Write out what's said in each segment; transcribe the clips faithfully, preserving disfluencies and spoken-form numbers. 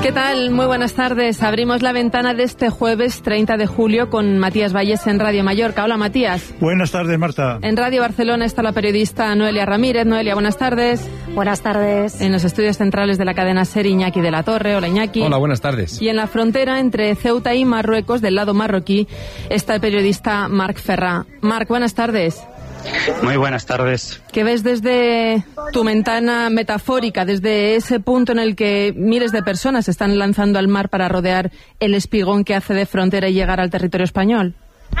¿Qué tal? Muy buenas tardes. Abrimos la ventana de este jueves treinta de julio con Matías Valles en Radio Mallorca. Hola, Matías. Buenas tardes, Marta. En Radio Barcelona está la periodista Noelia Ramírez. Noelia, buenas tardes. Buenas tardes. En los estudios centrales de la cadena SER, Iñaki de la Torre. Hola, Iñaki. Hola, buenas tardes. Y en la frontera entre Ceuta y Marruecos, del lado marroquí, está el periodista Marc Ferrà. Marc, buenas tardes. Muy buenas tardes. ¿Qué ves desde tu ventana metafórica, desde ese punto en el que miles de personas se están lanzando al mar para rodear el espigón que hace de frontera y llegar al territorio español?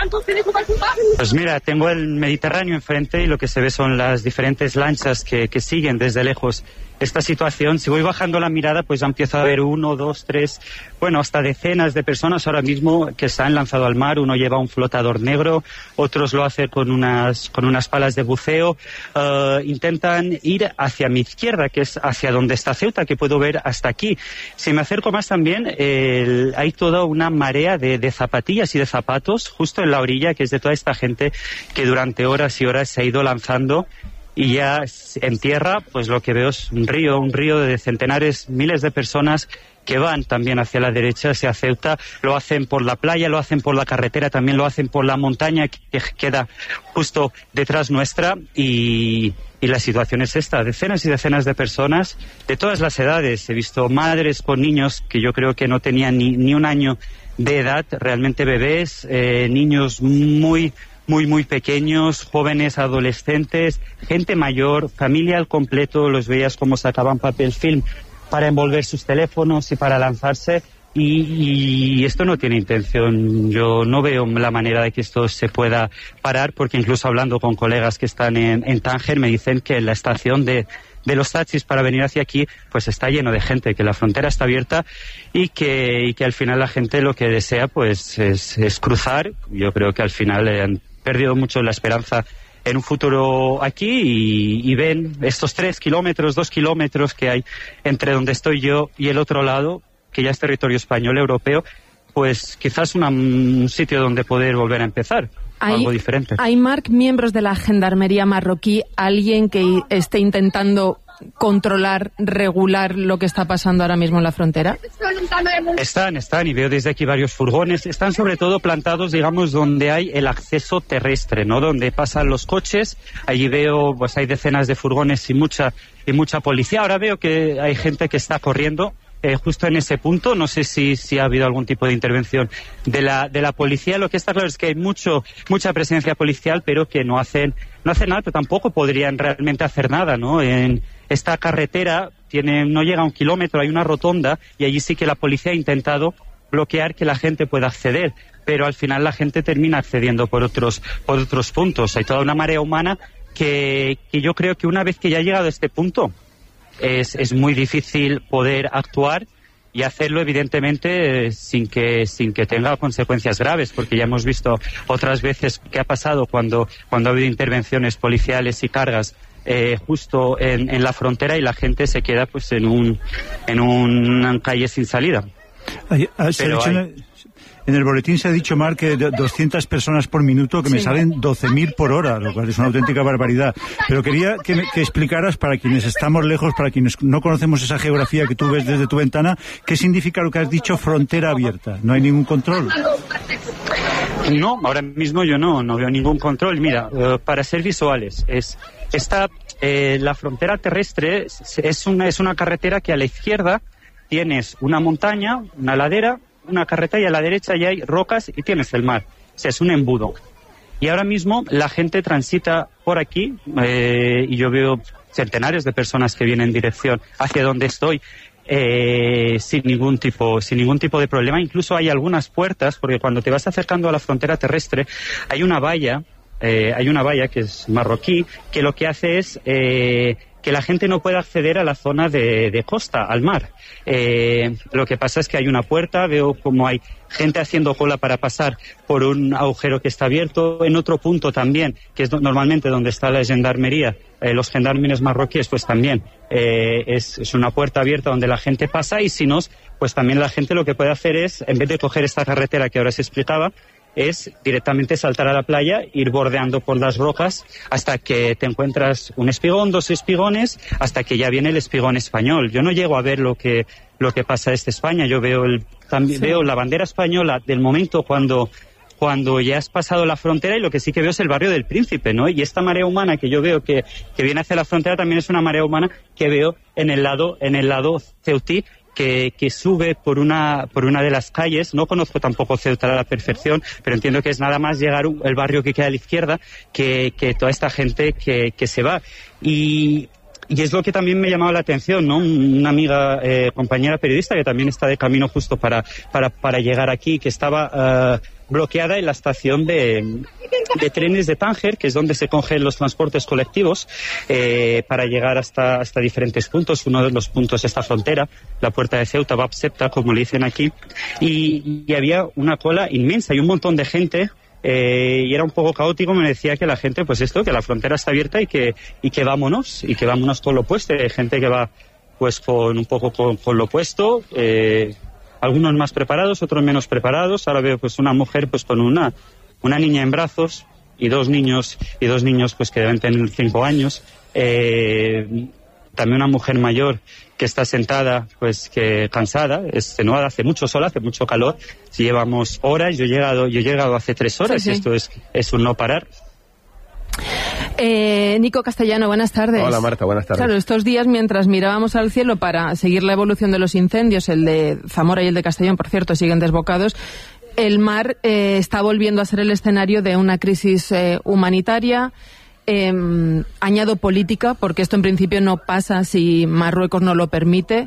Pues mira, tengo el Mediterráneo enfrente y lo que se ve son las diferentes lanchas que, que siguen desde lejos esta situación. Si voy bajando la mirada, pues ya empiezo a ver uno, dos, tres, bueno, hasta decenas de personas ahora mismo que se han lanzado al mar. Uno lleva un flotador negro, otros lo hacen con unas, con unas palas de buceo. Uh, intentan ir hacia mi izquierda, que es hacia donde está Ceuta, que puedo ver hasta aquí. Si me acerco más también, el, hay toda una marea de, de zapatillas y de zapatos justo en la orilla, que es de toda esta gente que durante horas y horas se ha ido lanzando. Y ya en tierra, pues lo que veo es un río, un río de centenares, miles de personas que van también hacia la derecha, hacia Ceuta. Lo hacen por la playa, lo hacen por la carretera, también lo hacen por la montaña que queda justo detrás nuestra. Y, y la situación es esta, decenas y decenas de personas de todas las edades. He visto madres con niños que yo creo que no tenían ni, ni un año de edad, realmente bebés, eh, niños muy... muy, muy pequeños, jóvenes, adolescentes, gente mayor, familia al completo. Los veías como sacaban papel film para envolver sus teléfonos y para lanzarse. Y, y esto no tiene intención. Yo no veo la manera de que esto se pueda parar, porque incluso hablando con colegas que están en, en Tánger me dicen que la estación de de los taxis para venir hacia aquí pues está lleno de gente, que la frontera está abierta y que, y que al final la gente lo que desea pues es, es cruzar. Yo creo que al final eh, han perdido mucho la esperanza en un futuro aquí y, y ven estos tres kilómetros, dos kilómetros que hay entre donde estoy yo y el otro lado, que ya es territorio español, europeo, pues quizás una, un sitio donde poder volver a empezar. Hay, algo diferente. ¿Hay, Marc, miembros de la gendarmería marroquí, alguien que esté intentando controlar, regular lo que está pasando ahora mismo en la frontera? Están, están, y veo desde aquí varios furgones. Están sobre todo plantados, digamos, donde hay el acceso terrestre, ¿no? Donde pasan los coches. Allí veo, pues hay decenas de furgones y mucha, y mucha policía. Ahora veo que hay gente que está corriendo. Eh, justo en ese punto, no sé si, si ha habido algún tipo de intervención de la, de la policía. Lo que está claro es que hay mucho, mucha presencia policial, pero que no hacen, no hacen nada, pero tampoco podrían realmente hacer nada, ¿no? En esta carretera tiene, no llega a un kilómetro, hay una rotonda, y allí sí que la policía ha intentado bloquear que la gente pueda acceder, pero al final la gente termina accediendo por otros, por otros puntos. Hay toda una marea humana que, que yo creo que una vez que ya ha llegado a este punto, Es, es muy difícil poder actuar y hacerlo evidentemente eh, sin que sin que tenga consecuencias graves, porque ya hemos visto otras veces qué ha pasado cuando cuando ha habido intervenciones policiales y cargas eh, justo en, en la frontera y la gente se queda pues en un en una calle sin salida. Ay, Pero hay... En el boletín se ha dicho, Marc, que doscientas personas por minuto, que sí. Me salen doce mil por hora, lo cual es una auténtica barbaridad. Pero quería que, me, que explicaras, para quienes estamos lejos, para quienes no conocemos esa geografía que tú ves desde tu ventana, ¿qué significa lo que has dicho, frontera abierta? ¿No hay ningún control? No, ahora mismo yo no, no veo ningún control. Mira, uh, para ser visuales, es esta, eh, la frontera terrestre es una, es una carretera que a la izquierda tienes una montaña, una ladera, una carretera, y a la derecha ya hay rocas y tienes el mar. O sea, es un embudo. Y ahora mismo la gente transita por aquí eh, y yo veo centenares de personas que vienen en dirección hacia donde estoy eh, sin ningún tipo, sin ningún tipo de problema. Incluso hay algunas puertas, porque cuando te vas acercando a la frontera terrestre hay una valla, eh, hay una valla que es marroquí, que lo que hace es eh, que la gente no pueda acceder a la zona de, de costa, al mar. Eh, lo que pasa es que hay una puerta, veo como hay gente haciendo cola para pasar por un agujero que está abierto. En otro punto también, que es normalmente donde está la gendarmería, eh, los gendarmes marroquíes, pues también eh, es, es una puerta abierta donde la gente pasa, y si no, pues también la gente lo que puede hacer es, en vez de coger esta carretera que ahora se explicaba, es directamente saltar a la playa, ir bordeando por las rocas hasta que te encuentras un espigón, dos espigones, hasta que ya viene el espigón español. Yo no llego a ver lo que lo que pasa desde España. Yo veo el también sí. veo la bandera española del momento cuando cuando ya has pasado la frontera, y lo que sí que veo es el barrio del Príncipe, ¿no? Y esta marea humana que yo veo que, que viene hacia la frontera también es una marea humana que veo en el lado en el lado ceutí, que, que sube por una por una de las calles. No conozco tampoco Ceuta a la perfección, pero entiendo que es nada más llegar un, el barrio que queda a la izquierda que, que toda esta gente que, que se va. Y... Y es lo que también me llamaba la atención, ¿no? Una amiga, eh, compañera periodista que también está de camino justo para, para, para llegar aquí, que estaba uh, bloqueada en la estación de, de trenes de Tánger, que es donde se cogen los transportes colectivos, eh, para llegar hasta, hasta diferentes puntos. Uno de los puntos es esta frontera, la puerta de Ceuta, Bab Septa, como le dicen aquí. Y, y había una cola inmensa y un montón de gente. Eh, y era un poco caótico. Me decía que la gente, pues esto, que la frontera está abierta y que y que vámonos, y que vámonos con lo opuesto. Hay gente que va pues con un poco con, con lo opuesto, eh, algunos más preparados, otros menos preparados. Ahora veo pues una mujer pues con una una niña en brazos y dos niños y dos niños pues que deben tener cinco años. Eh, también una mujer mayor que está sentada, pues que cansada, extenuada, hace mucho sol, hace mucho calor. Si llevamos horas, yo he llegado, yo he llegado hace tres horas, sí, sí. Y esto es, es un no parar. Eh, Nico Castellano, buenas tardes. Hola Marta, buenas tardes. Claro, estos días mientras mirábamos al cielo para seguir la evolución de los incendios, el de Zamora y el de Castellón, por cierto, siguen desbocados. El mar eh, está volviendo a ser el escenario de una crisis eh, humanitaria. Eh, añado política, porque esto en principio no pasa si Marruecos no lo permite.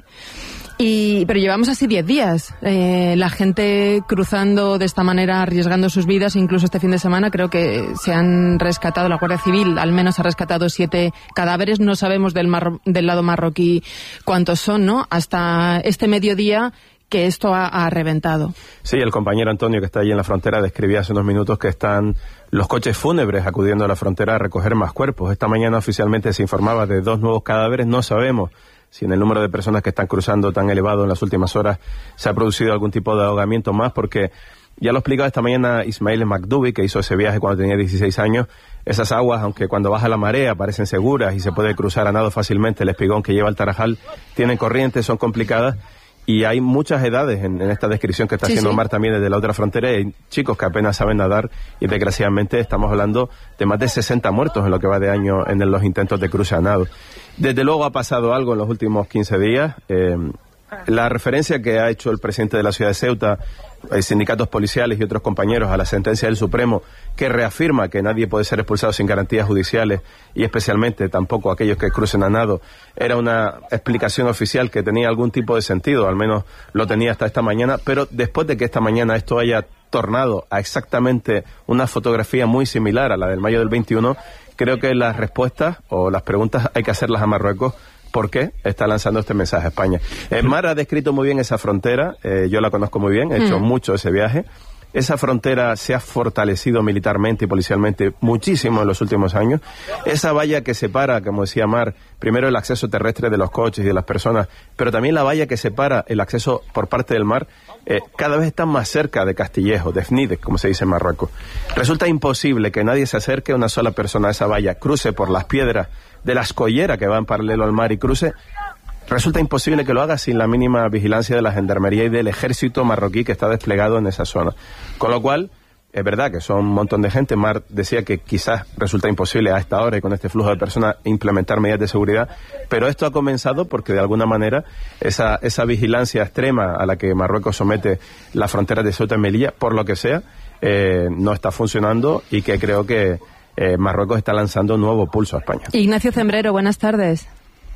Y, pero llevamos así diez días. Eh, la gente cruzando de esta manera, arriesgando sus vidas. Incluso este fin de semana creo que se han rescatado, la Guardia Civil al menos ha rescatado siete cadáveres. No sabemos del, mar, del lado marroquí cuántos son, ¿no? Hasta este mediodía que esto ha, ha reventado. Sí, el compañero Antonio que está allí en la frontera describía hace unos minutos que están los coches fúnebres acudiendo a la frontera a recoger más cuerpos. Esta mañana oficialmente se informaba de dos nuevos cadáveres. No sabemos si en el número de personas que están cruzando tan elevado en las últimas horas se ha producido algún tipo de ahogamiento más, porque ya lo explicaba esta mañana Ismail Makdoubi, que hizo ese viaje cuando tenía dieciséis años. Esas aguas, aunque cuando baja la marea parecen seguras y se puede cruzar a nado fácilmente el espigón que lleva el Tarajal, tienen corrientes, son complicadas. Y hay muchas edades en, en esta descripción que está sí, haciendo sí. Omar también desde la otra frontera. Hay chicos que apenas saben nadar y desgraciadamente estamos hablando de más de sesenta muertos en lo que va de año en los intentos de cruce a nado. Desde luego ha pasado algo en los últimos quince días. Eh, la referencia que ha hecho el presidente de la ciudad de Ceuta, eh, sindicatos policiales y otros compañeros a la sentencia del Supremo, que reafirma que nadie puede ser expulsado sin garantías judiciales y especialmente tampoco aquellos que crucen a nado, era una explicación oficial que tenía algún tipo de sentido, al menos lo tenía hasta esta mañana, pero después de que esta mañana esto haya tornado a exactamente una fotografía muy similar a la del mayo del veintiuno, creo que las respuestas o las preguntas hay que hacerlas a Marruecos. ¿Por qué está lanzando este mensaje a España? Eh, Mar ha descrito muy bien esa frontera, eh, yo la conozco muy bien, he hecho mm. mucho ese viaje. Esa frontera se ha fortalecido militarmente y policialmente muchísimo en los últimos años. Esa valla que separa, como decía Mar, primero el acceso terrestre de los coches y de las personas, pero también la valla que separa el acceso por parte del mar, eh, cada vez está más cerca de Castillejo, de Fnidec, como se dice en Marruecos. Resulta imposible que nadie se acerque a una sola persona a esa valla, cruce por las piedras de la escollera que va en paralelo al mar y cruce. Resulta imposible que lo haga sin la mínima vigilancia de la gendarmería y del ejército marroquí que está desplegado en esa zona. Con lo cual, es verdad que son un montón de gente. Mar decía que quizás resulta imposible a esta hora y con este flujo de personas implementar medidas de seguridad, pero esto ha comenzado porque de alguna manera esa, esa vigilancia extrema a la que Marruecos somete las fronteras de Ceuta y Melilla, por lo que sea, eh, no está funcionando y que creo que eh, Marruecos está lanzando un nuevo pulso a España. Ignacio Cembrero, buenas tardes.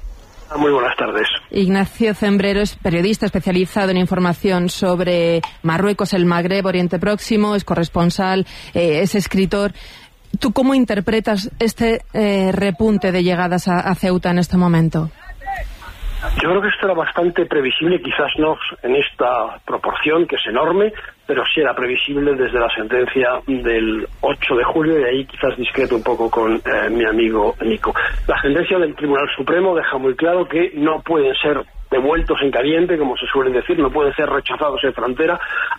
Muy buenas tardes. Ignacio Cembrero es periodista especializado en información sobre Marruecos, el Magreb, Oriente Próximo, es corresponsal, eh, es escritor. ¿Tú cómo interpretas este eh, repunte de llegadas a, a Ceuta en este momento? Yo creo que esto era bastante previsible, quizás no en esta proporción, que es enorme, pero sí era previsible desde la sentencia del ocho de julio, y ahí quizás discreto un poco con eh, mi amigo Nico. La sentencia del Tribunal Supremo deja muy claro que no pueden ser devueltos en caliente, como se suele decir, no pueden ser rechazados en frontera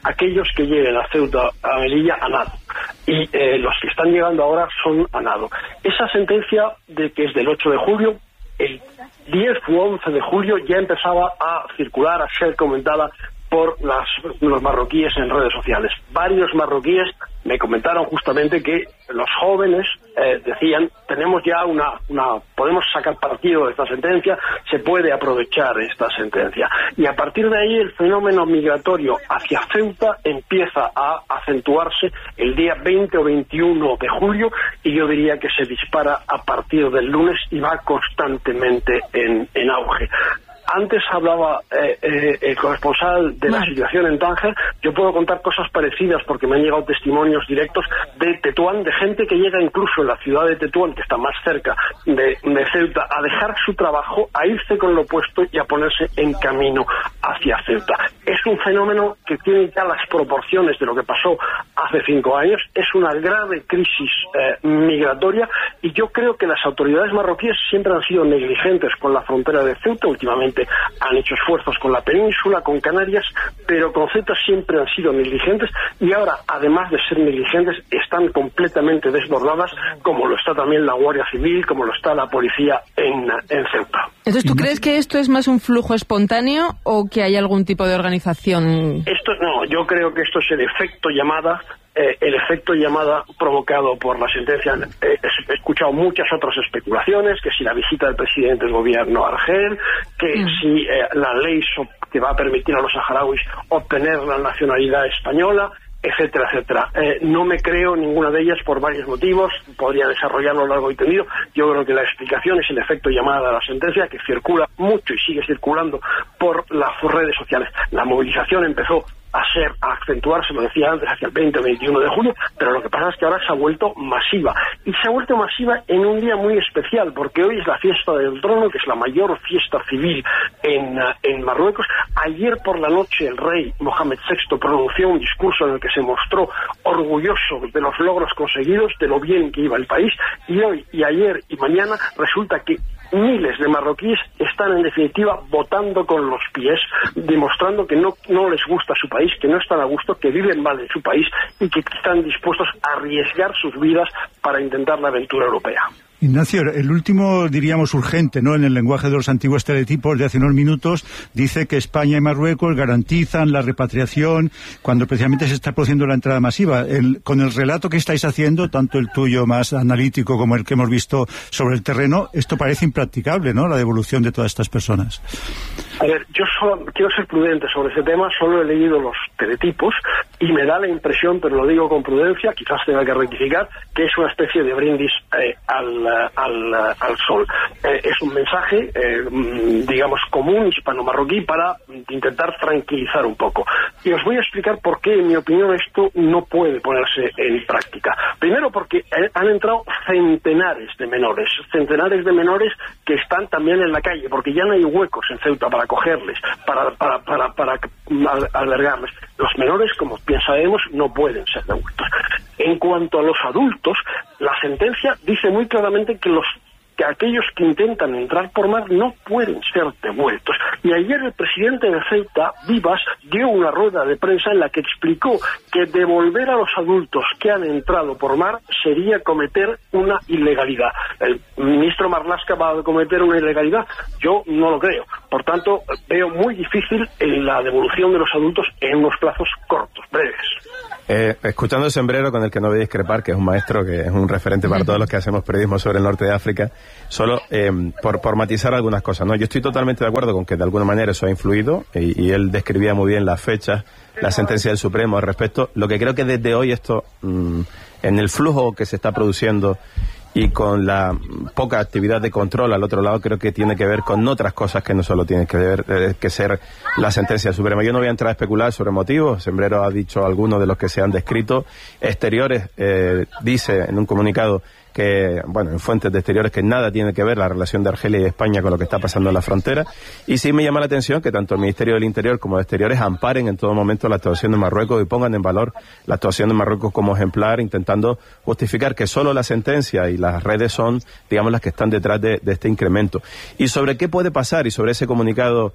aquellos que lleguen a Ceuta, a Melilla, a nado. Y eh, los que están llegando ahora son a nado. Esa sentencia, de que es del ocho de julio, el diez u once de julio ya empezaba a circular, a ser comentada por las, los marroquíes en redes sociales. Varios marroquíes me comentaron justamente que los jóvenes eh, decían, tenemos ya una, una, podemos sacar partido de esta sentencia, se puede aprovechar esta sentencia. Y a partir de ahí el fenómeno migratorio hacia Ceuta empieza a acentuarse el día veinte o veintiuno de julio, y yo diría que se dispara a partir del lunes y va constantemente en, en auge. Antes hablaba eh, eh, el corresponsal de la situación en Tánger. Yo puedo contar cosas parecidas porque me han llegado testimonios directos de Tetuán, de gente que llega incluso en la ciudad de Tetuán, que está más cerca de, de Ceuta, a dejar su trabajo, a irse con lo opuesto y a ponerse en camino hacia Ceuta. Es un fenómeno que tiene ya las proporciones de lo que pasó hace cinco años. Es una grave crisis eh, migratoria, y yo creo que las autoridades marroquíes siempre han sido negligentes con la frontera de Ceuta. Últimamente han hecho esfuerzos con la península, con Canarias, pero con Ceuta siempre han sido negligentes, y ahora, además de ser negligentes, están completamente desbordadas, como lo está también la Guardia Civil, como lo está la policía en, en Ceuta. Entonces, ¿tú crees que esto es más un flujo espontáneo o que hay algún tipo de organización? Esto no, yo creo que esto es el efecto llamada. Eh, el efecto llamada provocado por la sentencia. Eh, he escuchado muchas otras especulaciones, que si la visita del presidente del gobierno a Argel, que mm. si eh, la ley so que va a permitir a los saharauis obtener la nacionalidad española, etcétera, etcétera. Eh, no me creo ninguna de ellas por varios motivos, podría desarrollarlo largo y tendido. Yo creo que la explicación es el efecto llamada de la sentencia, que circula mucho y sigue circulando por las redes sociales. La movilización empezó a ser, a acentuarse, lo decía antes, hacia el veinte o veintiuno de julio, pero lo que pasa es que ahora se ha vuelto masiva. Y se ha vuelto masiva en un día muy especial, porque hoy es la fiesta del trono, que es la mayor fiesta civil en, en Marruecos. Ayer por la noche el rey Mohamed sexto pronunció un discurso en el que se mostró orgulloso de los logros conseguidos, de lo bien que iba el país, y hoy y ayer y mañana resulta que miles de marroquíes están en definitiva votando con los pies, demostrando que no, no les gusta su país, que no están a gusto, que viven mal en su país y que están dispuestos a arriesgar sus vidas para intentar la aventura europea. Ignacio, el último, diríamos, urgente, ¿no?, en el lenguaje de los antiguos teletipos de hace unos minutos, dice que España y Marruecos garantizan la repatriación cuando precisamente se está produciendo la entrada masiva. El, con el relato que estáis haciendo, tanto el tuyo más analítico como el que hemos visto sobre el terreno, esto parece impracticable, ¿no?, la devolución de todas estas personas. A ver, yo solo quiero ser prudente sobre ese tema, solo he leído los teletipos y me da la impresión, pero lo digo con prudencia, quizás tenga que rectificar, que es una especie de brindis eh, al, al, al sol. Eh, es un mensaje, eh, digamos, común hispano-marroquí para intentar tranquilizar un poco. Y os voy a explicar por qué, en mi opinión, esto no puede ponerse en práctica. Primero porque han entrado centenares de menores, centenares de menores que están también en la calle, porque ya no hay huecos en Ceuta para cogerles, para, para, para, para albergarles. Los menores, como bien sabemos, no pueden ser devueltos. En cuanto a los adultos, la sentencia dice muy claramente que los que aquellos que intentan entrar por mar no pueden ser devueltos. Y ayer el presidente de Ceuta, Vivas, dio una rueda de prensa en la que explicó que devolver a los adultos que han entrado por mar sería cometer una ilegalidad. El ministro Marlaska va a cometer una ilegalidad. Yo no lo creo. Por tanto, veo muy difícil la devolución de los adultos en unos plazos cortos, breves. Eh, escuchando el Sembrero, con el que no voy a discrepar, que es un maestro, que es un referente para todos los que hacemos periodismo sobre el norte de África, solo eh, por, por matizar algunas cosas, ¿no? Yo estoy totalmente de acuerdo con que de alguna manera eso ha influido, y, y él describía muy bien las fechas, la sentencia del Supremo al respecto. Lo que creo que desde hoy esto, mmm, en el flujo que se está produciendo y con la poca actividad de control al otro lado, creo que tiene que ver con otras cosas que no solo tienen que ver eh, que ser la sentencia suprema. Yo no voy a entrar a especular sobre motivos. Sembrero ha dicho algunos de los que se han descrito. Exteriores eh, dice en un comunicado que, bueno, en fuentes de Exteriores, que nada tiene que ver la relación de Argelia y España con lo que está pasando en la frontera. Y sí me llama la atención que tanto el Ministerio del Interior como de Exteriores amparen en todo momento la actuación de Marruecos y pongan en valor la actuación de Marruecos como ejemplar, intentando justificar que solo la sentencia y las redes son, digamos, las que están detrás de, de este incremento. Y sobre qué puede pasar y sobre ese comunicado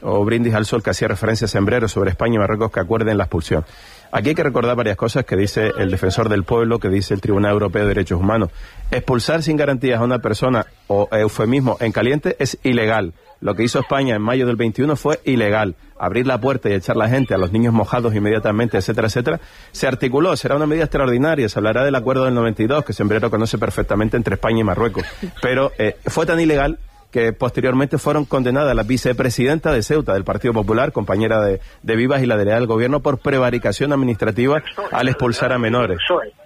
o brindis al sol que hacía referencia a Sembrero sobre España y Marruecos que acuerden la expulsión. Aquí hay que recordar varias cosas que dice el Defensor del Pueblo, que dice el Tribunal Europeo de Derechos Humanos. Expulsar sin garantías a una persona, o eufemismo, en caliente, es ilegal. Lo que hizo España en mayo del veintiuno fue ilegal. Abrir la puerta y echar la gente, a los niños mojados inmediatamente, etcétera, etcétera. Se articuló, será una medida extraordinaria, se hablará del acuerdo del noventa y dos, que Sembrero conoce perfectamente, entre España y Marruecos. Pero eh, fue tan ilegal que posteriormente fueron condenadas la vicepresidenta de Ceuta, del Partido Popular, compañera de, de Vivas y la delegada del gobierno, por prevaricación administrativa al expulsar a menores.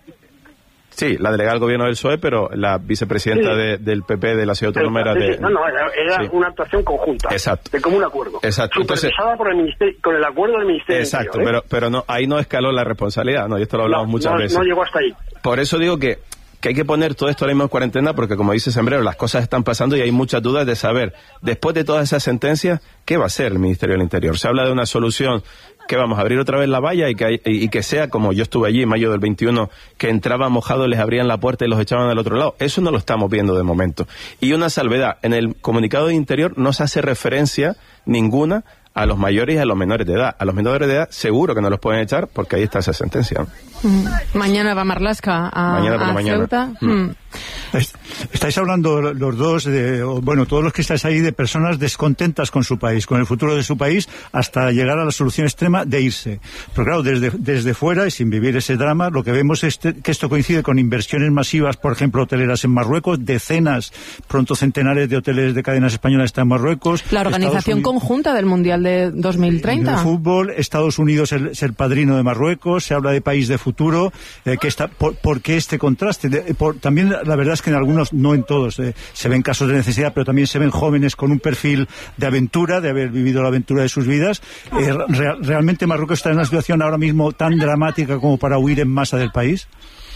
Sí, la delegada del gobierno del P S O E, pero la vicepresidenta sí. de, del P P de la ciudad autónoma era de... No, no, era, era sí. una actuación conjunta. Exacto. De común acuerdo. Exacto. Entonces, por el ministerio, con el acuerdo del Ministerio. Exacto, Interior, ¿eh? pero, pero no, ahí no escaló la responsabilidad, no, y esto lo hablamos no, muchas no, veces. No llegó hasta ahí. Por eso digo que que hay que poner todo esto ahora mismo en cuarentena porque, como dice Sembrero, las cosas están pasando y hay muchas dudas de saber, después de todas esas sentencias, ¿qué va a hacer el Ministerio del Interior? Se habla de una solución que vamos a abrir otra vez la valla y que, hay, y que sea, como yo estuve allí en mayo del veintiuno, que entraban mojados, les abrían la puerta y los echaban al otro lado. Eso no lo estamos viendo de momento. Y una salvedad, en el comunicado de Interior no se hace referencia ninguna a los mayores y a los menores de edad. A los menores de edad seguro que no los pueden echar porque ahí está esa sentencia. Mm. Mañana va Marlaska a, mañana por la a mañana. Ceuta. Mm. Mm. Estáis hablando los dos, de, bueno, todos los que estáis ahí, de personas descontentas con su país, con el futuro de su país, hasta llegar a la solución extrema de irse. Pero claro, desde, desde fuera y sin vivir ese drama, lo que vemos es que esto coincide con inversiones masivas, por ejemplo, hoteleras en Marruecos, decenas, pronto centenares de hoteles de cadenas españolas están en Marruecos. La organización conjunta del Mundial de dos mil treinta. El fútbol, Estados Unidos es el, es el padrino de Marruecos, se habla de país de futuro, eh, que está, por, ¿por qué este contraste? De, por, también la verdad es que en algunos, no en todos, eh, se ven casos de necesidad, pero también se ven jóvenes con un perfil de aventura, de haber vivido la aventura de sus vidas. Eh, real, ¿Realmente Marruecos está en una situación ahora mismo tan dramática como para huir en masa del país?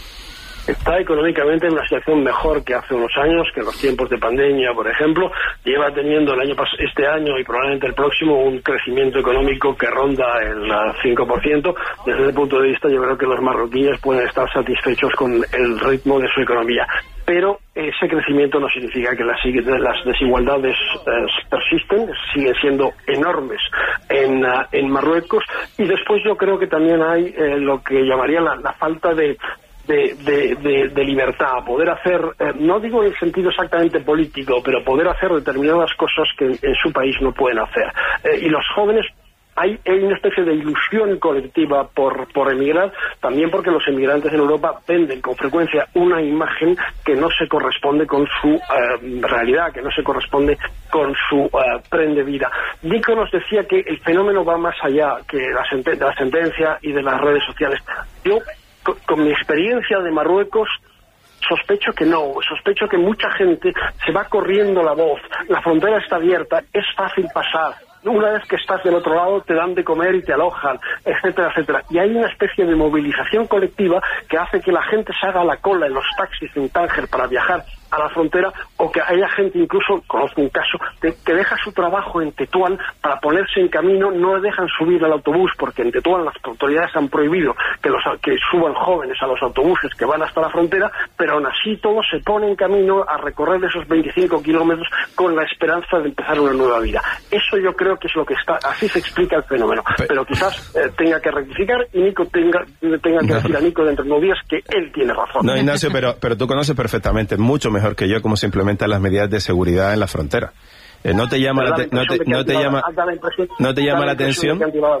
Está económicamente en una situación mejor que hace unos años, que en los tiempos de pandemia, por ejemplo. Lleva teniendo el año este año y probablemente el próximo un crecimiento económico que ronda el cinco por ciento. Desde ese punto de vista, yo creo que los marroquíes pueden estar satisfechos con el ritmo de su economía. Pero ese crecimiento no significa que las, las desigualdades eh, persisten, siguen siendo enormes en, uh, en Marruecos. Y después yo creo que también hay eh, lo que llamaría la, la falta de De, de, de, de libertad, poder hacer, eh, no digo en el sentido exactamente político, pero poder hacer determinadas cosas que en, en su país no pueden hacer. Eh, y los jóvenes, hay, hay una especie de ilusión colectiva por, por emigrar, también porque los emigrantes en Europa venden con frecuencia una imagen que no se corresponde con su eh, realidad, que no se corresponde con su uh, tren de vida. Nico nos decía que el fenómeno va más allá que la, senten- de la sentencia y de las redes sociales. Yo, Con, con mi experiencia de Marruecos, sospecho que no, sospecho que mucha gente se va corriendo la voz, la frontera está abierta, es fácil pasar, una vez que estás del otro lado te dan de comer y te alojan, etcétera, etcétera. Y hay una especie de movilización colectiva que hace que la gente se haga la cola en los taxis en Tánger para viajar a la frontera, o que haya gente, incluso, conozco un caso, de, que deja su trabajo en Tetuán para ponerse en camino, no dejan subir al autobús, porque en Tetuán las autoridades han prohibido que, los, que suban jóvenes a los autobuses que van hasta la frontera, pero aún así todos se ponen en camino a recorrer esos veinticinco kilómetros con la esperanza de empezar una nueva vida. Eso yo creo que es lo que está, así se explica el fenómeno. Pero quizás eh, tenga que rectificar y Nico tenga, tenga que decir a Nico dentro de unos días que él tiene razón. No, Ignacio, pero, pero tú conoces perfectamente, mucho mejor que yo, cómo se implementan las medidas de seguridad en la frontera. Eh, no te llama la, te, no te, no te llama no te llama la atención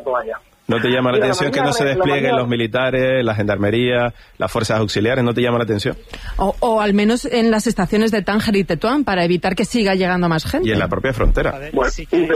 no te llama la atención que no se desplieguen los militares, la gendarmería, las fuerzas auxiliares. ¿No te llama la atención? O, o al menos en las estaciones de Tánger y Tetuán, para evitar que siga llegando más gente. Y en la propia frontera. Bueno,